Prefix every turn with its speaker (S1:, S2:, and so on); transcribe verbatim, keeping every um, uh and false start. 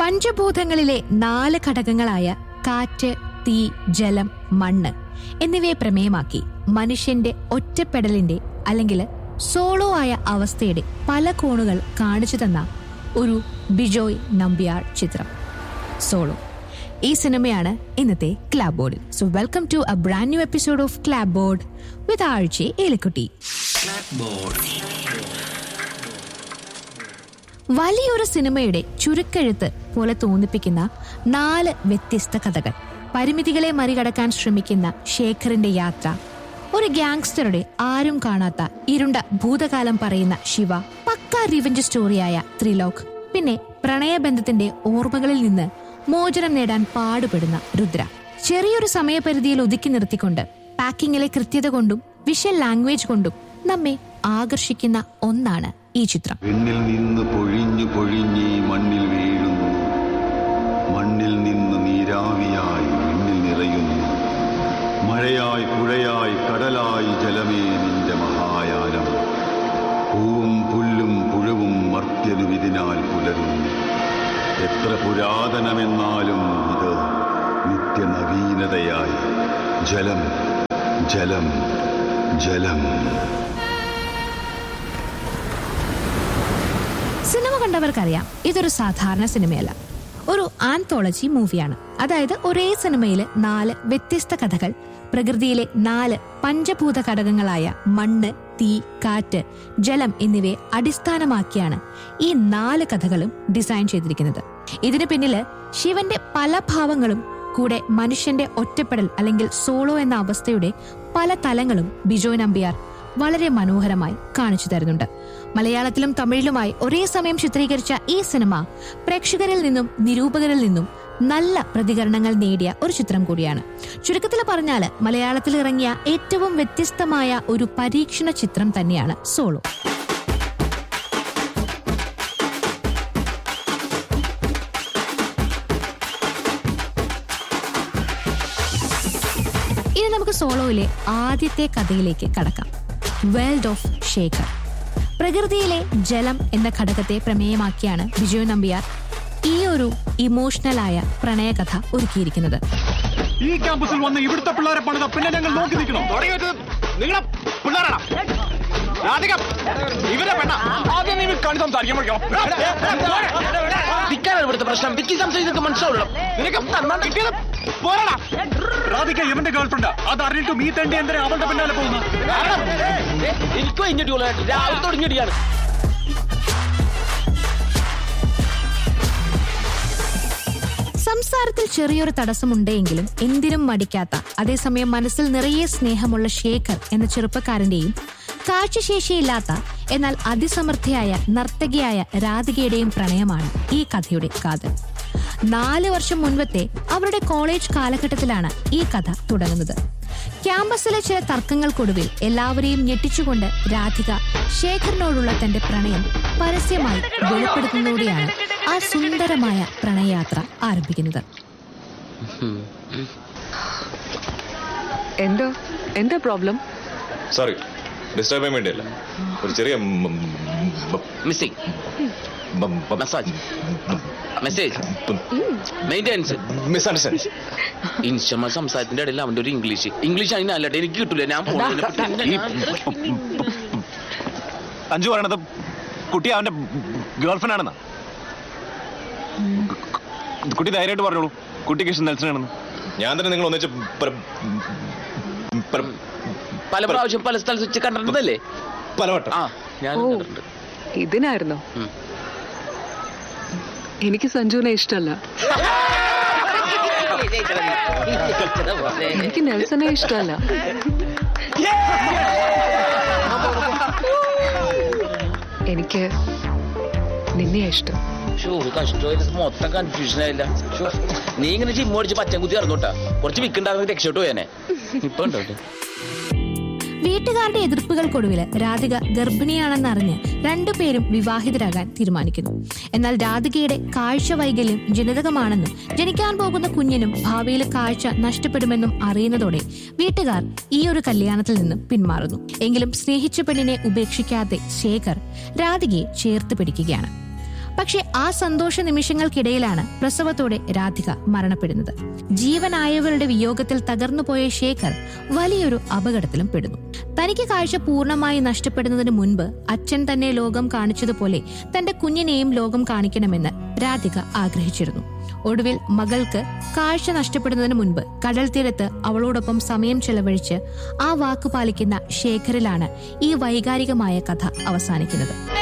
S1: പഞ്ചഭൂതങ്ങളിലെ നാല് ഘടകങ്ങളായ കാറ്റ്, തീ, ജലം, മണ്ണ് എന്നിവയെ പ്രമേയമാക്കി മനുഷ്യന്റെ ഒറ്റപ്പെടലിന്റെ അല്ലെങ്കിൽ സോളോ ആയ അവസ്ഥയുടെ പല കോണുകൾ കാണിച്ചു തന്ന ഒരു ബിജോയ് നമ്പ്യാർ ചിത്രം സോളോ. ഈ സിനിമയാണ് ഇന്നത്തെ ക്ലാബ് ബോർഡിൽ. So welcome to A brand new episode of ക്ലാബ് board വിത്ത് ആഴ്ച ഏലിക്കുട്ടി. വലിയൊരു സിനിമയുടെ ചുരുക്കെഴുത്ത് പോലെ തോന്നിപ്പിക്കുന്ന നാല് വ്യത്യസ്ത കഥകൾ. പരിമിതികളെ മറികടക്കാൻ ശ്രമിക്കുന്ന ശേഖറിന്റെ യാത്ര, ഒരു ഗ്യാങ്സ്റ്ററുടെ ആരും കാണാത്ത ഇരുണ്ട ഭൂതകാലം പറയുന്ന ശിവ, പക്ക റിവെഞ്ച് സ്റ്റോറിയായ ത്രിലോക്, പിന്നെ പ്രണയബന്ധത്തിന്റെ ഓർമ്മകളിൽ നിന്ന് മോചനം നേടാൻ പാടുപെടുന്ന രുദ്ര. ചെറിയൊരു സമയപരിധിയിൽ ഒതുക്കി നിർത്തിക്കൊണ്ട് പാക്കിങ്ങിലെ കൃത്യത കൊണ്ടും വിഷ്വൽ ലാംഗ്വേജ് കൊണ്ടും നമ്മെ ആകർഷിക്കുന്ന ഒന്നാണ് ഈ ചിത്രം.
S2: പെണ്ണിൽ നിന്ന് പൊഴിഞ്ഞു പൊഴിഞ്ഞ് മണ്ണിൽ വീഴുന്നു, മണ്ണിൽ നിന്ന് നീരാവിയായി വിണ്ണിൽ നിറയുന്നു, മഴയായി പുഴയായി കടലായി ജലമേ നിന്റെ മഹായാനം, പൂവും പുല്ലും പുഴുവും മർത്യനു ഇതിനാൽ പുലരുന്നു. എത്ര പുരാതനമെന്നാലും ഇത് നിത്യനവീനതയായി. ജലം ജലം ജലം.
S1: സിനിമ കണ്ടവർക്കറിയാം ഇതൊരു സാധാരണ സിനിമയല്ല, ഒരു ആന്തോളജി മൂവിയാണ്. അതായത് ഒരേ സിനിമയിൽ നാല് വ്യത്യസ്ത കഥകൾ, പ്രകൃതിയിലെ നാല് പഞ്ചഭൂത ഘടകങ്ങളായ മണ്ണ്, തീ, കാറ്റ്, ജലം എന്നിവയെ അടിസ്ഥാനമാക്കിയാണ് ഈ നാല് കഥകളും ഡിസൈൻ ചെയ്തിരിക്കുന്നത്. ഇതിന് പിന്നില് ശിവന്റെ പല ഭാവങ്ങളും കൂടെ മനുഷ്യന്റെ ഒറ്റപ്പെടൽ അല്ലെങ്കിൽ സോളോ എന്ന അവസ്ഥയുടെ പല തലങ്ങളും ബിജോയ് നമ്പ്യാർ വളരെ മനോഹരമായി കാണിച്ചു തരുന്നുണ്ട്. മലയാളത്തിലും തമിഴിലുമായി ഒരേ സമയം ചിത്രീകരിച്ച ഈ സിനിമ പ്രേക്ഷകരിൽ നിന്നും നിരൂപകരിൽ നിന്നും നല്ല പ്രതികരണങ്ങൾ നേടിയ ഒരു ചിത്രം കൂടിയാണ്. ചുരുക്കത്തിൽ പറഞ്ഞാൽ മലയാളത്തിൽ ഇറങ്ങിയ ഏറ്റവും വ്യത്യസ്തമായ ഒരു പരീക്ഷണ ചിത്രം തന്നെയാണ് സോളോ. ഇനി നമുക്ക് സോളോയിലെ ആദ്യത്തെ കഥയിലേക്ക് കടക്കാം. World of Shekhar. പ്രകൃതിയിലെ ജലം എന്ന ഘടകത്തെ പ്രമേയമാക്കിയാണ് ബിജോയ് നമ്പ്യാർ ഈ ഒരു ഇമോഷണലായ പ്രണയകഥ ഒരുക്കിയിരിക്കുന്നത്.
S3: ഈ ക്യാമ്പസിൽ വന്ന് ഇവിടുത്തെ പിള്ളേരെ പണിത പിന്നെ ഞങ്ങൾ നോക്കി നിൽക്കണം. നിങ്ങളെ പിള്ളേരാണ് ഇവരെ പെണ്ണ ആദ്യം നീ കണ്ടു സംസാരിക്കാൻ ഇവിടുത്തെ പ്രശ്നം വിക്കി സംസാരിച്ചൊക്കെ മനസ്സിലാവുള്ളൂ. നിനക്ക് പോരാടാ. രാധിക ഇവന്റെ ഗേൾഫ്രണ്ട്. അത് അറിഞ്ഞിട്ടും ഈ തണ്ടി എന്തിനാ അവളുടെ പിന്നാലെ പോകുന്നത്? എനിക്കും ഇഞ്ഞിട്ട് രാവിലെ തുടങ്ങിയിട്ടാണ്.
S1: സംസാരത്തിൽ ചെറിയൊരു തടസ്സമുണ്ടെങ്കിലും എന്തിനും മടിക്കാത്ത, അതേസമയം മനസ്സിൽ നിറയെ സ്നേഹമുള്ള ശേഖർ എന്ന ചെറുപ്പക്കാരന്റെയും കാഴ്ചശേഷിയില്ലാത്ത എന്നാൽ അതിസമർത്ഥയായ നർത്തകിയായ രാധികയുടെയും പ്രണയമാണ് ഈ കഥയുടെ കാതൽ. നാല് വർഷം മുൻപത്തെ അവരുടെ കോളേജ് കാലഘട്ടത്തിലാണ് ഈ കഥ തുടങ്ങുന്നത്. ക്യാമ്പസിലെ ചില തർക്കങ്ങൾക്കൊടുവിൽ എല്ലാവരെയും ഞെട്ടിച്ചുകൊണ്ട് രാധിക ശേഖറിനോടുള്ള തന്റെ പ്രണയം പരസ്യമായി വെളിപ്പെടുത്തുന്നതോടെയാണ് ആ സുന്ദരമായ പ്രണയയാത്ര ആരംഭിക്കുന്നത്.
S4: എന്തോ എന്താ പ്രോബ്ലം?
S5: സോറി, ഡിസ്റ്റർബ് ചെയ്യാൻ വേണ്ടിയല്ല, ഒരു ചെറിയ
S6: missing message message maintenance
S5: misunderstanding.
S6: ഇൻസ്റ്റമ സംസാരത്തിന്റെ ഇടയിൽ അവന്റെ ഒരു ഇംഗ്ലീഷ് ഇംഗ്ലീഷ് അതിന് അല്ലട്ടെ എനിക്ക് കിട്ടൂല. ഞാൻ
S3: അഞ്ചു പറയണത് കുട്ടി അവന്റെ ഗേൾഫ്രണ്ട് ആണെന്നാ. കുട്ടി ധൈര്യമായിട്ട് പറഞ്ഞോളൂ, കുട്ടിക്ക് ഇഷ്ടം നെൽസനാണെന്ന്.
S5: ഞാൻ തന്നെ നിങ്ങൾ ഒന്നിച്ച്
S6: പല പ്രാവശ്യം പല സ്ഥലത്ത് വെച്ച് കണ്ടിട്ടുണ്ടല്ലേ?
S5: പലവട്ടം.
S6: ആ ഞാൻ കണ്ടിട്ടുണ്ട്.
S4: ഇതിനായിരുന്നോ? എനിക്ക് സഞ്ജുവിനെ ഇഷ്ടമല്ല, എനിക്ക് നെൽസനെ ഇഷ്ടമല്ല. എനിക്ക് നിന്നെ ഇഷ്ടം.
S6: മൊത്തം കൺഫ്യൂഷൻ ആയില്ല. നീ ഇങ്ങനെ ജിമ്മ് അടിച്ച് പച്ചൻ കുത്തി ഇറങ്ങോട്ടാ, കുറച്ച് വിൽക്കുണ്ടാകുന്ന രക്ഷോട്ട് പോയാനെ. ഇപ്പൊ ഉണ്ടോ?
S1: വീട്ടുകാരുടെ എതിർപ്പുകൾക്കൊടുവിൽ രാധിക ഗർഭിണിയാണെന്നറിഞ്ഞ് രണ്ടുപേരും വിവാഹിതരാകാൻ തീരുമാനിക്കുന്നു. എന്നാൽ രാധികയുടെ കാഴ്ച വൈകല്യം ജനിതകമാണെന്നും ജനിക്കാൻ പോകുന്ന കുഞ്ഞിനും ഭാവിയിൽ കാഴ്ച നഷ്ടപ്പെടുമെന്നും അറിയുന്നതോടെ വീട്ടുകാർ ഈ ഒരു കല്യാണത്തിൽ നിന്നും പിന്മാറുന്നു. എങ്കിലും സ്നേഹിച്ച പെണ്ണിനെ ഉപേക്ഷിക്കാതെ ശേഖർ രാധികയെ ചേർത്ത് പിടിക്കുകയാണ്. പക്ഷെ ആ സന്തോഷ നിമിഷങ്ങൾക്കിടയിലാണ് പ്രസവത്തോടെ രാധിക മരണപ്പെടുന്നത്. ജീവനായവരുടെ വിയോഗത്തിൽ തകർന്നുപോയ ശേഖർ വലിയൊരു അപകടത്തിലും പെടുന്നു. തനിക്ക് കാഴ്ച പൂർണ്ണമായി നഷ്ടപ്പെടുന്നതിന് മുൻപ് അച്ഛൻ തന്നെ ലോകം കാണിച്ചതുപോലെ തന്റെ കുഞ്ഞിനെയും ലോകം കാണിക്കണമെന്ന് രാധിക ആഗ്രഹിച്ചിരുന്നു. ഒടുവിൽ മകൾക്ക് കാഴ്ച നഷ്ടപ്പെടുന്നതിന് മുൻപ് കടൽ തീരത്ത് അവളോടൊപ്പം സമയം ചെലവഴിച്ച് ആ വാക്ക് പാലിക്കുന്ന ശേഖറിലാണ് ഈ വൈകാരികമായ കഥ അവസാനിക്കുന്നത്.